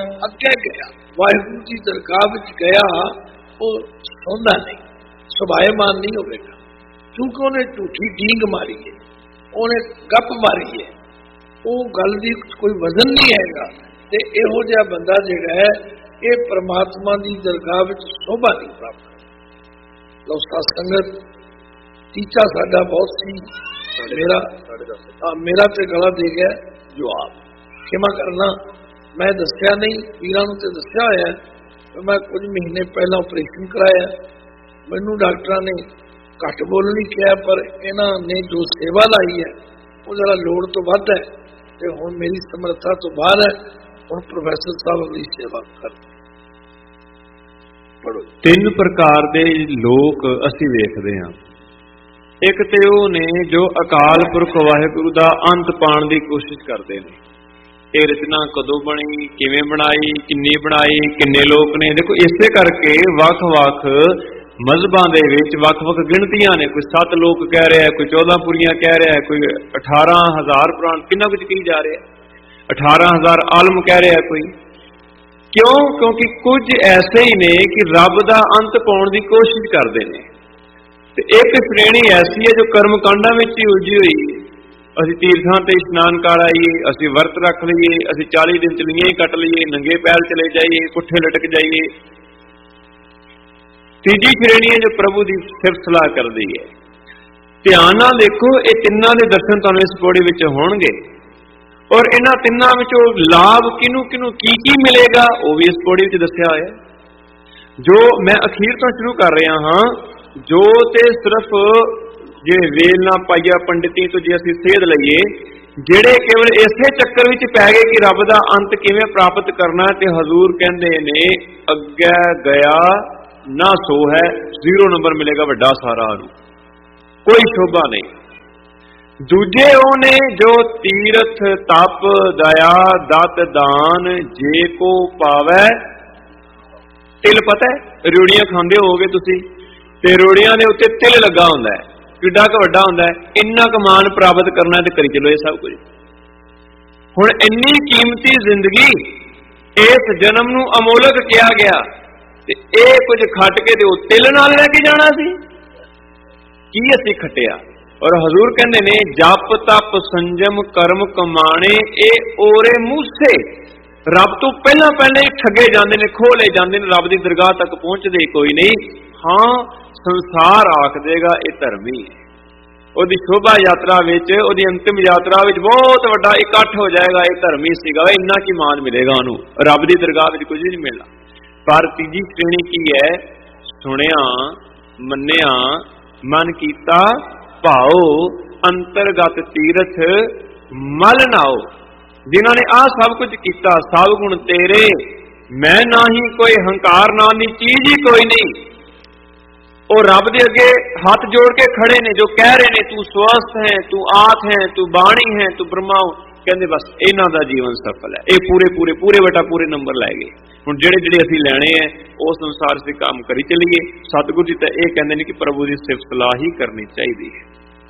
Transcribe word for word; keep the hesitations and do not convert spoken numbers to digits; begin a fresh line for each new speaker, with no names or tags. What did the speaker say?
अगे गया, वाहिगुरू की दरगाह विच गया, वो सौंदा नहीं, सुभाएमान नहीं होगा, क्योंकि उन्हें झूठी डींग मारी है, उन्हें गप मारी है, वो गल की कोई वजन नहीं हैगा। ते इहो जिहा बंदा जिहड़ा है ये परमात्मा की दरगाह विच शोभा नहीं प्राप्त करता। लो साध संगत, टीचा साडा बहुत सी, मेरा आ, मेरा ते गला दे गया जवाब, क्षमा करना मैं दसिया नहीं, वीरां नूं ते दसिया होया है। मैं कुछ महीने पहला ऑपरेशन कराया, मैनू डॉक्टर ने घट बोलनी किया, पर इन्हां ने जो सेवा लाई है वो जरा लोड़ तो वध है, ते हुण मेरी समर्था तो बाहर है। हुण प्रोफैसर साहब अपनी सेवा कर पढ़ो।
तीन प्रकार दे लोक असीं वेखदे हां। एक ते ਉਹ ਨੇ जो अकाल पुरख वाहिगुरू ਦਾ अंत पाण ਦੀ कोशिश करते हैं। ਇਹ ਰਚਨਾ ਕਦੋਂ ਬਣੀ, ਕਿਵੇਂ ਬਣਾਈ, ਕਿੰਨੀ ਬਣਾਈ, ਕਿੰਨੇ ਲੋਕ ਨੇ। देखो ਇਸੇ ਕਰਕੇ ਵੱਖ-ਵੱਖ ਮਜ਼ਹਬਾਂ ਦੇ ਵਿੱਚ ਵੱਖ-ਵੱਖ ਗਿਣਤੀਆਂ ਨੇ। ਕੋਈ ਸੱਤ ਲੋਕ ਕਹਿ ਰਿਹਾ, ਕੋਈ ਚੌਦਾਂ ਪੁਰੀਆਂ ਕਹਿ ਰਿਹਾ, ਕੋਈ ਅਠਾਰਾਂ ਹਜ਼ਾਰ ਪੁਰਾਣ, ਕਿੰਨਾ ਕੁਝ ਕਹੀ ਜਾ ਰਿਹਾ, अठारह हजार आलम कह रहा है कोई। क्यों? क्योंकि कुछ ऐसे ही ने कि रब का अंत पाने की कोशिश करते हैं। तो एक श्रेणी ऐसी है जो कर्मकांडा में ही उलझी हुई है। असी तीर्थां ते इशनान कर आईए, असी वर्त रख लीए, असी चाली दिन चलिए कट लीए, नंगे पैर चले जाइए, पुट्ठे लटक जाइए। तीजी श्रेणी है जो प्रभु की सिफत सलाह करती है। ध्यान नाल देखो, ये तिन्नां दे दर्शन तुहानूं इस पौड़ी विच होणगे, और इन्हां तिन्नां विचों लाभ किनू किनू की की मिलेगा वो भी इस पौड़ी विच दस्सिया होया। जो मैं अखीर तो शुरू कर रहा हाँ, जो ते सिर्फ जे वेल ना पाइया पंडिती तो जे असीं सेध लईए, जिहड़े केवल इसे चक्कर विच पै गए कि रब दा अंत किवें प्राप्त करना, ते हजूर कहंदे ने अग्गे गया ना सो है, जीरो नंबर मिलेगा वड्डा सारा नूं, कोई शोभा नहीं। दूजे ओने जो तीरथ तप दया दत दान जे को पावै, तिल पता है रोड़ियां खांदे होगे तुसी, ते रोड़ियां दे उत्ते तिल लगा हुंदा है, किड्डा क वड्डा हुंदा है, इन्ना क मान प्राप्त करना ते करी चलो ये सब कुछ। हुण इन्नी कीमती जिंदगी इस जन्म नूं अमोलक किया गया, ते ये कुछ खट के ते ओ तिल नाल लैके जाना सी, की असीं खटिया। और हजूर कहते ने जप तप संजम कर्म कमाने ए ओरे मूसे, रब तो पहला पहले ही ठगे जाते हैं, खो ले जाते हैं, रब की दरगाह तक पहुंचते कोई नहीं। हाँ संसार आख देगा ये धर्मी है, ਉਹਦੀ शोभा यात्रा विच, ਉਹਦੀ अंतिम यात्रा विच बहुत वड्डा इकट्ठ हो जाएगा, ये धर्मी सीगा, इन्ना की मान मिलेगा उन्होंने, रब की दरगाह विच कुछ नहीं मिलना। पर तीजी श्रेणी की है, सुनिया मन्निया मन कीता भाओ अंतरगत तीरथ मल नाओ, जिन्होंने आ सब कुछ किया, सब गुण तेरे, मैं ना ही कोई हंकार ना नी चीज ही कोई नहीं। और रब दे अगे हाथ जोड़ के खड़े ने, जो कह रहे ने तू स्वस्थ है, तू आत है, तू बाणी है, तू ब्रह्मा, कहते बस इन्हां दा जीवन सफल है। ये पूरे पूरे पूरे बटा पूरे नंबर लै गए। हुण जेड़े जेड़े असीं लैणे है उस अनुसार से काम करी चलीए। सतगुरु जी तो यह कहते हैं कि प्रभु की सिफत सलाह ही करनी चाहिए है।